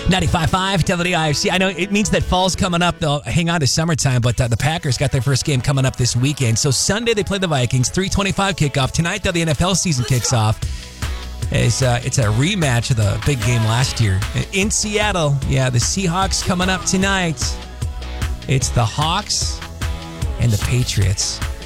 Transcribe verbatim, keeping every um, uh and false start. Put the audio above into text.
ninety-five point five W I F C. I know it means that fall's coming up. They'll hang on to summertime, but uh, the Packers got their first game coming up this weekend. So Sunday they play the Vikings, three twenty-five kickoff. Tonight, though, the N F L season kicks off. It's, uh, it's a rematch of the big game last year. In Seattle, yeah, the Seahawks coming up tonight. It's the Hawks and the Patriots.